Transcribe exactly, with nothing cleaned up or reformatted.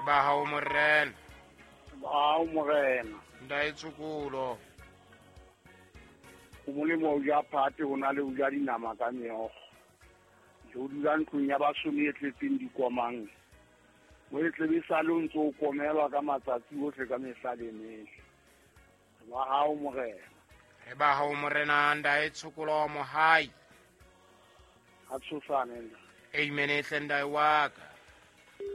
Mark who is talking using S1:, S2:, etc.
S1: ba hao morena
S2: ba o morena
S1: nda etsukulo
S2: o molemo o ja phate ho na le o ja dinama ka meogo jo dula ntlong ya basome e tletseng dikomang mo e tlebe sa le ntse o komelwa ka matsatsi otlhe ka mehla le mehla ba hao morena
S1: e ba hao morena nda etsukulo mohai
S2: a tshosane nda
S1: amen e hlenda waka